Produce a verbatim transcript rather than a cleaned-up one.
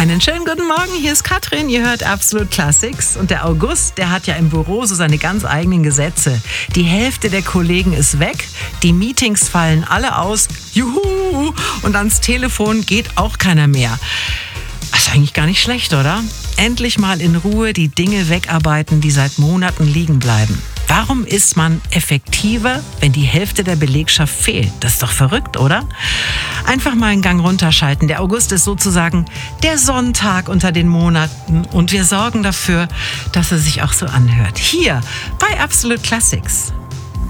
Einen schönen guten Morgen, hier ist Katrin, ihr hört Absolut Classics. Und der August, der hat ja im Büro so seine ganz eigenen Gesetze. Die Hälfte der Kollegen ist weg, die Meetings fallen alle aus, juhu, und ans Telefon geht auch keiner mehr. Das ist eigentlich gar nicht schlecht, oder? Endlich mal in Ruhe die Dinge wegarbeiten, die seit Monaten liegen bleiben. Warum ist man effektiver, wenn die Hälfte der Belegschaft fehlt? Das ist doch verrückt, oder? Einfach mal einen Gang runterschalten. Der August ist sozusagen der Sonntag unter den Monaten und wir sorgen dafür, dass er sich auch so anhört. Hier bei Absolut Classics.